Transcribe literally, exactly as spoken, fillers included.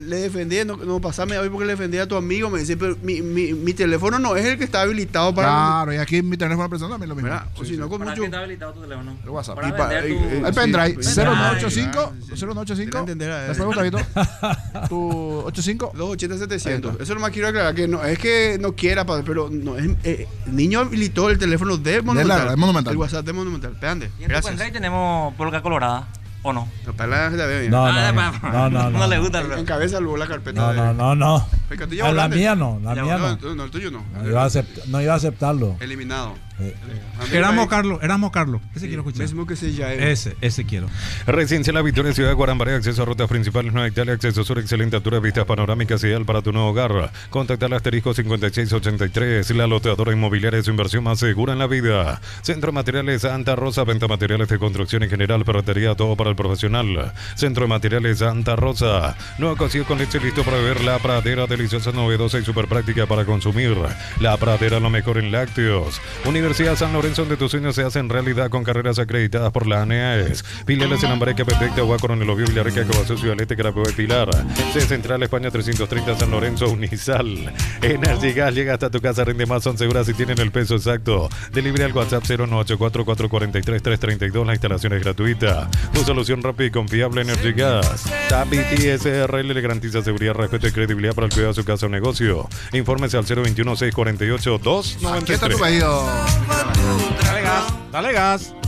Le defendí, no, no pasame hoy porque le defendí a tu amigo. Me dice, pero mi, mi, mi teléfono no es el que está habilitado para. Claro, y aquí mi teléfono personal también lo mismo. ¿Verdad? O Sí, si no, sí. con ¿Para mucho. qué está habilitado tu teléfono? El WhatsApp. Para Y pa- vender eh, tu... eh, El pendrive, sí, cero nueve pendrive, ocho cinco, sí. cero nueve ocho cinco. Quiero entender a Después, Gustavito. Tu ochenta y cinco. Dos ochenta Ahí setecientos. está. Eso nomás quiero aclarar. Que no es que no quiera, padre, pero no es. Eh, el niño habilitó el teléfono de Monumental. largo, de Monumental. El WhatsApp de Monumental. Peande. Y en tu Gracias. pendrive tenemos polka colorada, ¿o no? No, para la, la veo bien. No, Ah, no, pa- no, no, no. no le gusta. En, en cabeza luego la carpeta. No, de- no, no, no. El que tú Ah, llevas la grande. mía no, la Ya, mía No, no. el- no, el tuyo no. No iba a, acept- no iba a aceptarlo. Eliminado. Sí. Éramos Carlos, éramos Carlos. Ese quiero escuchar. Mismo que se ya Ese, ese quiero. Residencial La Victoria, Ciudad de Guarambaré, acceso a rutas principales, Nueva Italia, acceso sur, excelente altura, vistas panorámicas, ideal para tu nuevo hogar. Contacta al asterisco cincuenta y seis ochenta y tres, la loteadora inmobiliaria, su inversión más segura en la vida. Centro de Materiales Santa Rosa, venta de materiales de construcción en general, ferretería, todo para el profesional. Centro de Materiales Santa Rosa, nuevo cocido con leche listo para beber. La Pradera, deliciosa, novedosa y súper práctica para consumir. La Pradera, lo mejor en lácteos. Universidad San Lorenzo, donde tus sueños se hacen realidad con carreras acreditadas por la ANEAES. Filiales en Ambareque, Petecta, Agua, Coronel Oviedo, Villarrica, Cabazú, Ciudad Este, Carapeo y Pilar. C Central España trescientos treinta San Lorenzo, Unisal. Energy Gas llega hasta tu casa, rinde más, son seguras y tienen el peso exacto. Delivery al WhatsApp cero nueve ocho cuatro cuatro cuatro tres tres tres dos. La instalación es gratuita. Tu solución rápida y confiable, Energy Gas. Tapiti S R L le garantiza seguridad, respeto y credibilidad para el cuidado de su casa o negocio. Infórmese al cero veintiuno seis cuarenta y ocho dos noventa Aquí y está tu tres. pedido. Dale gas, dale gas.